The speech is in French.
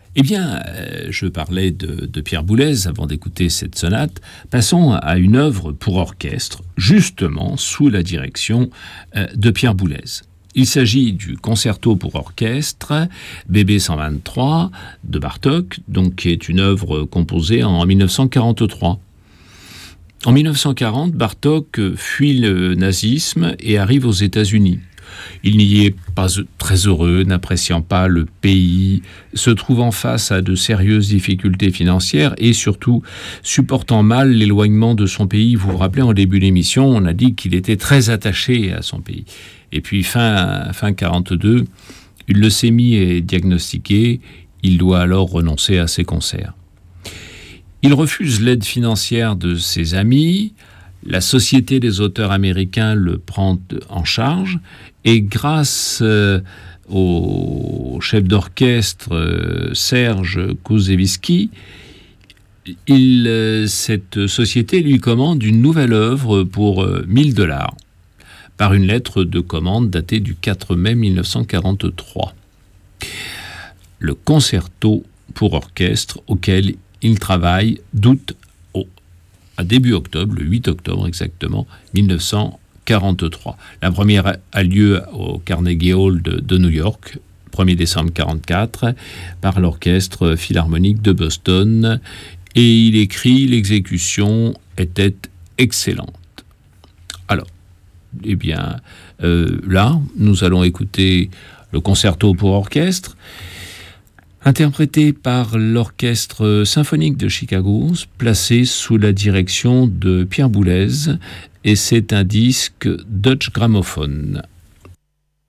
Eh bien, je parlais de Pierre Boulez avant d'écouter cette sonate. Passons à une œuvre pour orchestre, justement sous la direction de Pierre Boulez. Il s'agit du concerto pour orchestre BB 123 de Bartók, donc qui est une œuvre composée en 1943. En 1940, Bartók fuit le nazisme et arrive aux États-Unis. Il n'y est pas très heureux, n'appréciant pas le pays, se trouvant face à de sérieuses difficultés financières et surtout supportant mal l'éloignement de son pays. Vous vous rappelez, en début d'émission, on a dit qu'il était très attaché à son pays. Et puis fin 42, une leucémie est diagnostiquée, il doit alors renoncer à ses concerts. Il refuse l'aide financière de ses amis, la Société des auteurs américains le prend en charge et grâce au chef d'orchestre Serge Kouzsevitzky, cette société lui commande une nouvelle œuvre pour $1000 par une lettre de commande datée du 4 mai 1943. Le concerto pour orchestre auquel il travaille d'août à début octobre, le 8 octobre exactement, 1943. La première a lieu au Carnegie Hall de New York, 1er décembre 1944, par l'Orchestre Philharmonique de Boston, et il écrit « L'exécution était excellente ». Alors, eh bien, là, nous allons écouter le concerto pour orchestre, interprété par l'Orchestre symphonique de Chicago, placé sous la direction de Pierre Boulez, et c'est un disque Deutsche Grammophon.